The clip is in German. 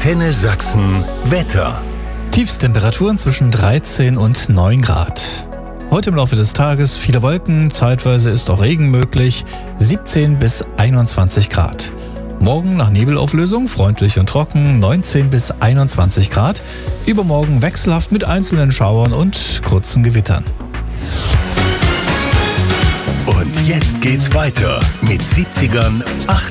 Antenne Sachsen Wetter. Tiefstemperaturen zwischen 13 und 9 Grad. Heute im Laufe des Tages viele Wolken, zeitweise ist auch Regen möglich, 17 bis 21 Grad. Morgen nach Nebelauflösung freundlich und trocken, 19 bis 21 Grad. Übermorgen wechselhaft mit einzelnen Schauern und kurzen Gewittern. Und jetzt geht's weiter mit 70ern,